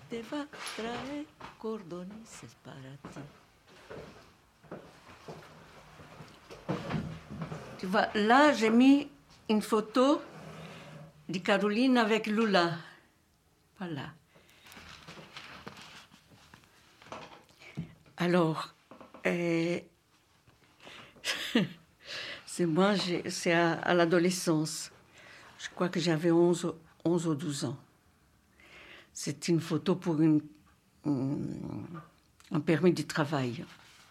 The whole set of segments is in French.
te va traer cordonices para ti. Tu vois, là, j'ai mis une photo de Caroline avec Lula. Voilà. Alors, c'est moi, c'est à l'adolescence. Je crois que j'avais 11 ou 12 ans. C'est une photo pour un permis de travail.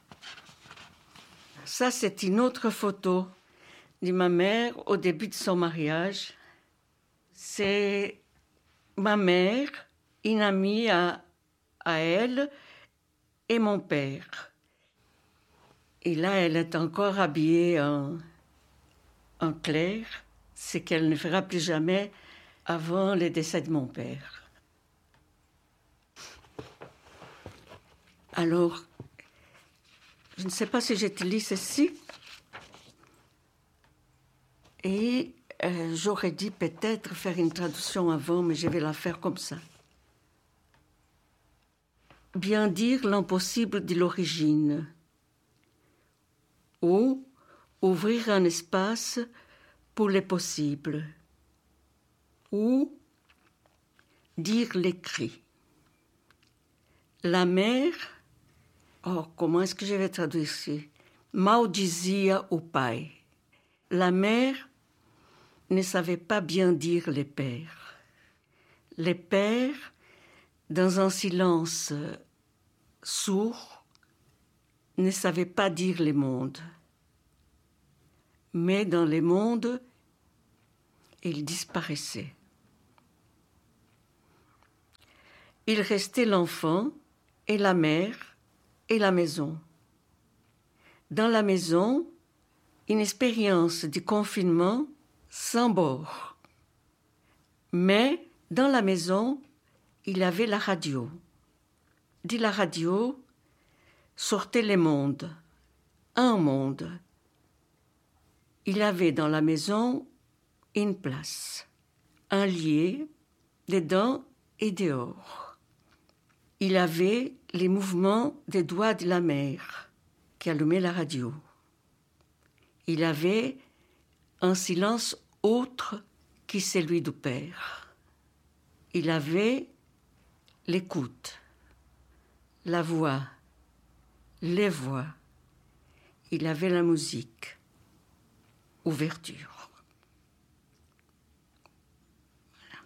Ça, c'est une autre photo de ma mère au début de son mariage. C'est ma mère, une amie à elle et mon père. Et là, elle est encore habillée en clair, ce qu'elle ne fera plus jamais avant le décès de mon père. Alors, je ne sais pas si je te lis ceci. Et j'aurais dit peut-être faire une traduction avant, mais je vais la faire comme ça. Bien dire l'impossible de l'origine. Ou ouvrir un espace pour les possibles. Ou dire l'écrit. La mer, comment est-ce que je vais traduire ici? Maldizia o pai. La mère ne savait pas bien dire les pères. Les pères, dans un silence sourd, ne savaient pas dire les mondes. Mais dans les mondes, ils disparaissaient. Il restait l'enfant et la mère et la maison. Dans la maison, une expérience de confinement sans bord. Mais dans la maison, il y avait la radio. De la radio sortaient les mondes, un monde. Il y avait dans la maison une place, un lit, dedans et dehors. Il y avait les mouvements des doigts de la mère qui allumait la radio. Il y avait un silence autre que celui du père. Il avait l'écoute, la voix, les voix. Il avait la musique, ouverture. Voilà.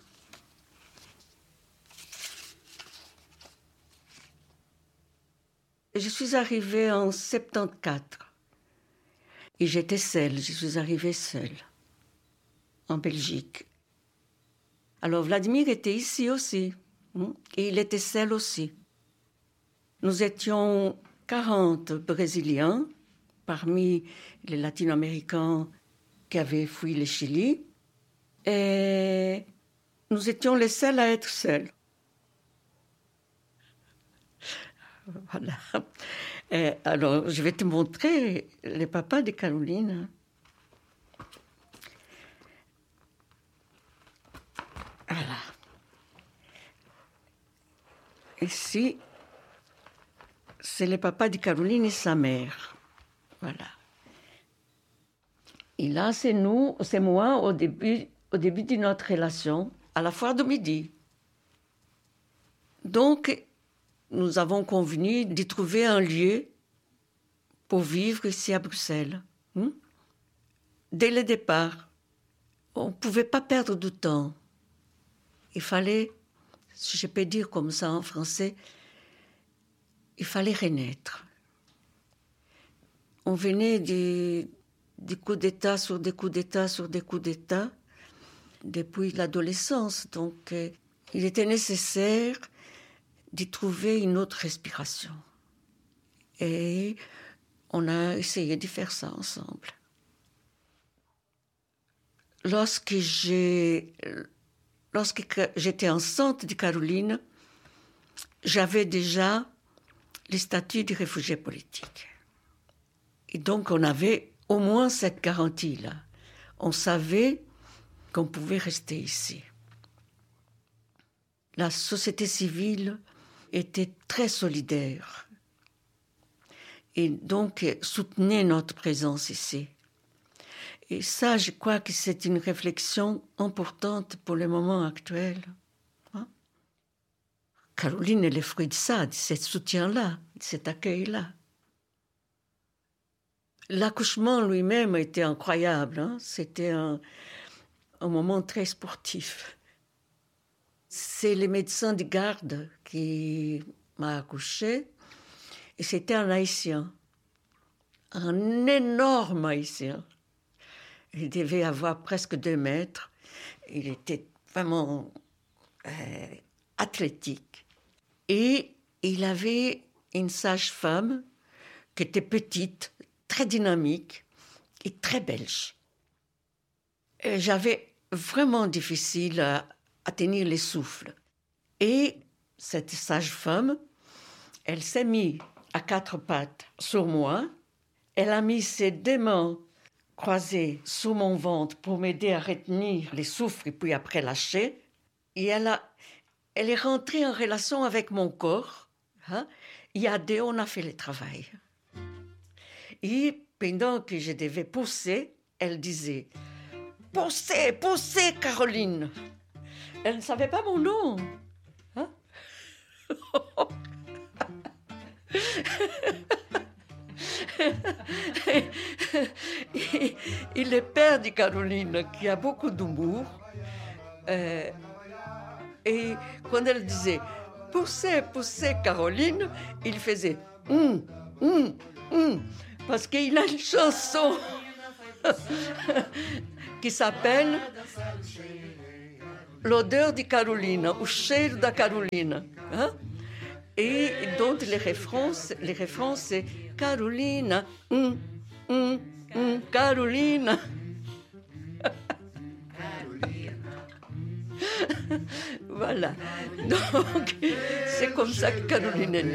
Je suis arrivée en 74. Et j'étais seule, je suis arrivée seule, en Belgique. Alors Vladimir était ici aussi, et il était seul aussi. Nous étions 40 Brésiliens, parmi les Latino-Américains qui avaient fui le Chili, et nous étions les seuls à être seuls. Voilà. Et alors, je vais te montrer le papa de Caroline. Voilà. Ici, c'est le papa de Caroline et sa mère. Voilà. Et là, c'est nous, c'est moi au début de notre relation, à la foire de midi. Donc, nous avons convenu de trouver un lieu pour vivre ici à Bruxelles. Dès le départ, on ne pouvait pas perdre de temps. Il fallait, si je peux dire comme ça en français, il fallait renaître. On venait des coups d'État sur des coups d'État sur des coups d'État depuis l'adolescence. Donc, il était nécessaire de trouver une autre respiration. Et on a essayé de faire ça ensemble. Lorsque j'étais enceinte de Caroline, j'avais déjà le statut de réfugié politique. Et donc, on avait au moins cette garantie-là. On savait qu'on pouvait rester ici. la société civile était très solidaire et donc soutenait notre présence ici. Et ça, je crois que c'est une réflexion importante pour le moment actuel. Hein? Caroline est le fruit de ça, de ce soutien-là, de cet accueil-là. L'accouchement lui-même était incroyable. Hein? C'était un moment très sportif. C'est le médecin de garde qui m'a accouchée et c'était un Haïtien, un énorme Haïtien. Il devait avoir presque 2 mètres. Il était vraiment athlétique. Et il avait une sage-femme qui était petite, très dynamique et très belge. Et j'avais vraiment difficile à tenir le souffle. Et cette sage-femme, elle s'est mise à 4 pattes sur moi. Elle a mis ses 2 mains croisées sous mon ventre pour m'aider à retenir le souffle et puis après lâcher. Et elle est rentrée en relation avec mon corps. Hein? Et à 2, on a fait le travail. Et pendant que je devais pousser, elle disait « Poussez, poussez, Caroline !» Elle ne savait pas mon nom. Hein? Et le père de Caroline, qui a beaucoup d'humour, et quand elle disait « Poussez, poussez, Caroline », il faisait parce qu'il a une chanson qui s'appelle L'odeur de Caroline, ou cheiro da Caroline. Hein? Et donc les refrains c'est Caroline, Caroline. Voilà. Donc, c'est comme ça que Caroline est née.